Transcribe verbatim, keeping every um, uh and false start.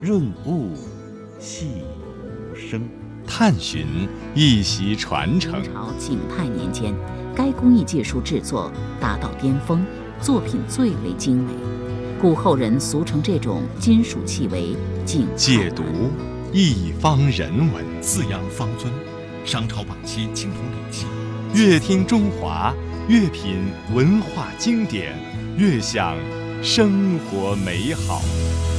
润物细无声， 探寻一席传承。 明朝景泰年间，该工艺技术制作达到巅峰，作品最为精美，故后人俗称这种金属器为景泰。 解读一方人文， 四羊方尊，商朝晚期青铜礼器。 越听中华，越品文化经典，越享生活美好。